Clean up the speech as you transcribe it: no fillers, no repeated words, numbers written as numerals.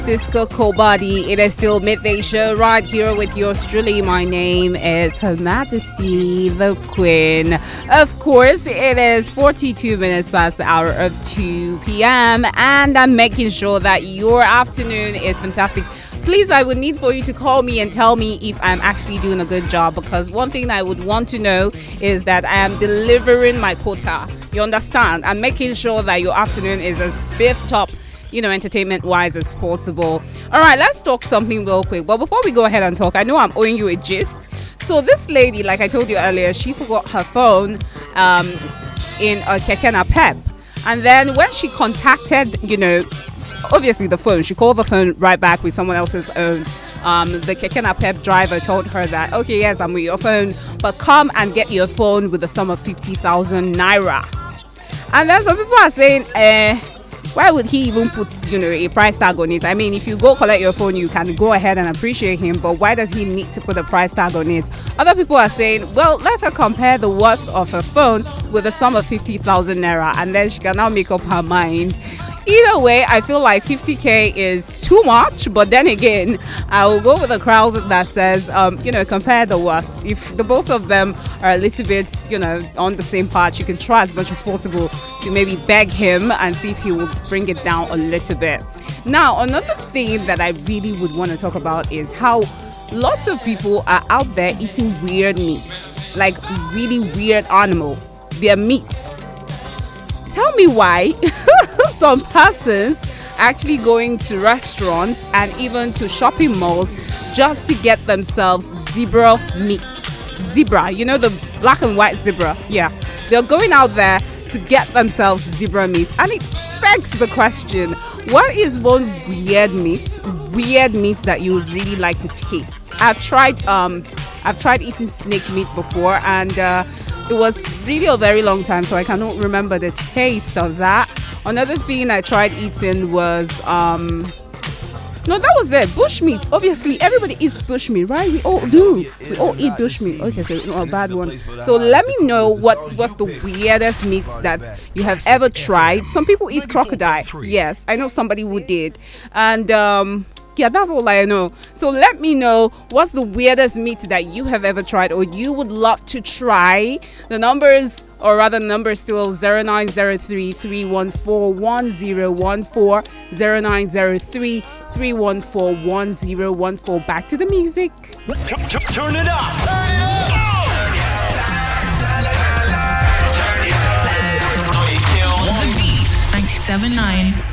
Cisco Kobadi. It is still midday show right here with yours truly. My name is Her Majesty the Queen. Of course, it is 42 minutes past the hour of 2 p.m. and I'm making sure that your afternoon is fantastic. Please, I would need for you to call me and tell me if I'm actually doing a good job, because one thing I would want to know is that I am delivering my quota. You understand? I'm making sure that your afternoon is as biff top, entertainment wise as possible. All right, let's talk something real quick. But before we go ahead and talk, I know I'm owing you a gist. So this lady, like I told you earlier, she forgot her phone in a Keke Napep. And then when she contacted, obviously the phone, she called the phone right back with someone else's own. The Keke Napep driver told her that, okay, yes, I'm with your phone, but come and get your phone with a sum of 50,000 naira. And then some people are saying, why would he even put, a price tag on it? I mean, if you go collect your phone, you can go ahead and appreciate him, but why does he need to put a price tag on it? Other people are saying, well, let her compare the worth of her phone with a sum of 50,000 naira, and then she can now make up her mind. Either way, I feel like 50k is too much, but then again, I will go with a crowd that says, compare the worth. If the both of them are a little bit, on the same part, you can try as much as possible to maybe beg him and see if he will bring it down a little bit. Now, another thing that I really would want to talk about is how lots of people are out there eating weird meat, like really weird animal, their meats. Tell me why some persons actually going to restaurants and even to shopping malls just to get themselves zebra meat. Zebra, the black and white zebra. Yeah, they're going out there to get themselves zebra meat. And it begs the question, what is one weird meat that you would really like to taste? I've tried eating snake meat before, and it was really a very long time, so I cannot remember the taste of that. Another thing I tried eating was no, that was it. Bushmeat. Obviously, everybody eats bushmeat, right? We all do. We all eat bushmeat. Okay, so it's not a bad one. So let me know what's the weirdest meat that you have ever tried. Some people eat crocodile. Yes, I know somebody who did. And yeah, that's all I know. So let me know what's the weirdest meat that you have ever tried or you would love to try. The numbers, or rather the number is still 0903 314 1014, 0903 314 1014. Back to the music. Turn it up. The Beat 97.9